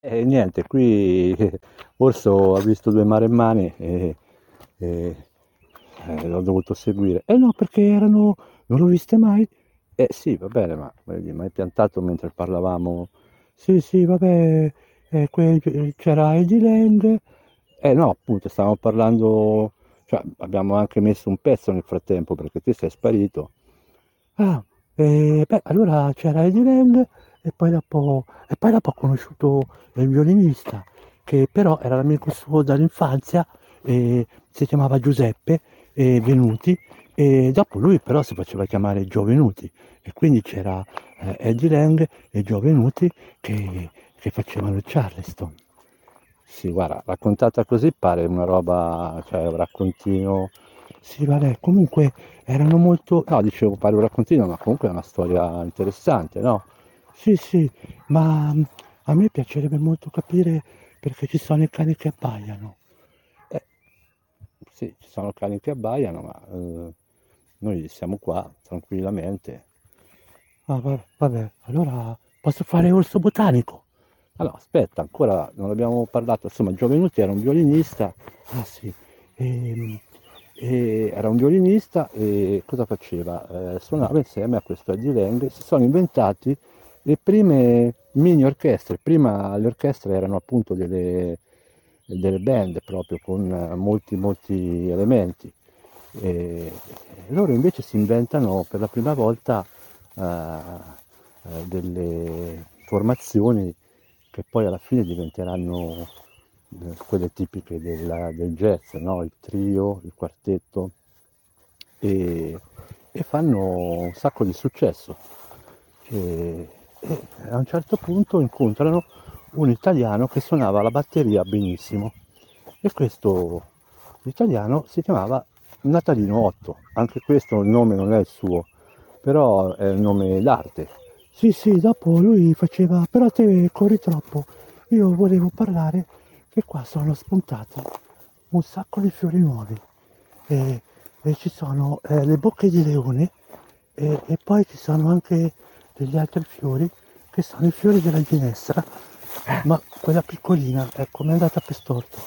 E niente, qui Orso ha visto due maremmane e l'ho dovuto seguire. Eh no, perché erano, non l'ho viste mai. Eh sì, va bene, ma voglio dire, mi hai piantato mentre parlavamo. Sì, sì, vabbè, c'era Eddie Lang. Eh no, appunto, stavamo parlando, cioè abbiamo anche messo un pezzo nel frattempo perché te sei sparito. Ah, beh, allora c'era Eddie Lang e poi dopo ho conosciuto il violinista, che però era l'amico suo dall'infanzia, si chiamava Giuseppe Venuti, e dopo lui però si faceva chiamare Gio Venuti, e quindi c'era Eddie Lang e Gio Venuti che facevano il Charleston. Sì, guarda, raccontata così pare una roba, cioè un raccontino. Sì, vabbè, comunque erano molto. No, dicevo pare un raccontino, ma comunque è una storia interessante, no? Sì, sì, ma a me piacerebbe molto capire perché ci sono i cani che abbaiano. Eh, sì, ci sono cani che abbaiano, ma noi siamo qua tranquillamente. Ah, vabbè, allora posso fare orso botanico? Allora, aspetta, ancora non abbiamo parlato, insomma, Giovenuti era un violinista, ah sì, ehm, era un violinista e cosa faceva? Suonava insieme a questo Eddie Lang, si sono inventati le prime mini orchestre, prima le orchestre erano appunto delle band proprio con molti elementi, e loro invece si inventano per la prima volta delle formazioni che poi alla fine diventeranno quelle tipiche del jazz, no? Il trio, il quartetto e, e fanno un sacco di successo. E a un certo punto incontrano un italiano che suonava la batteria benissimo e questo italiano si chiamava Natalino Otto, anche questo il nome non è il suo, però è il nome d'arte. Sì, sì, dopo lui faceva, però te corri troppo, io volevo parlare che qua sono spuntati un sacco di fiori nuovi e, e ci sono le bocche di leone e poi ci sono anche degli altri fiori che sono i fiori della ginestra, ma quella piccolina, ecco, mi è andata per storto.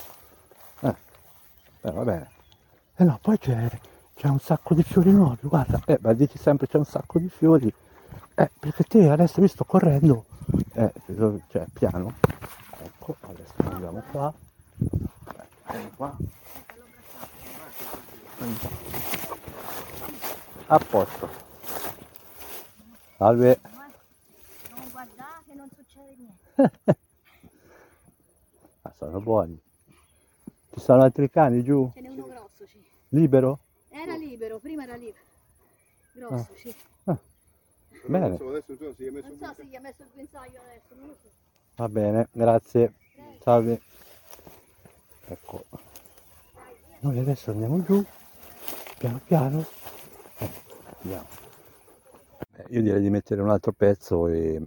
Va bene. Eh no, poi c'è un sacco di fiori nuovi, guarda, ma dici sempre c'è un sacco di fiori, perché te adesso io sto correndo, cioè piano, ecco, adesso andiamo qua, andiamo qua, a posto, salve, Non guardare che non succede niente. ah, sono buoni, ci sono altri cani giù, Ce n'è uno grosso, sì. libero? Era libero, prima era libero. Ah, Grosso, sì. ah, Però non bene, so, adesso non so se gli hai messo Non un so po'. se gli ha messo il guinzaglio adesso, non lo so. va bene, grazie, Prego. salve, ecco, noi adesso andiamo giù, piano piano, andiamo. Io direi di mettere un altro pezzo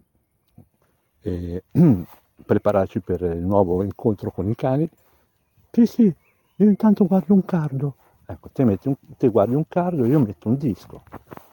e prepararci per il nuovo incontro con i cani. Sì, sì, io intanto guardo un cardo. Ecco, te guardi un cardo e io metto un disco.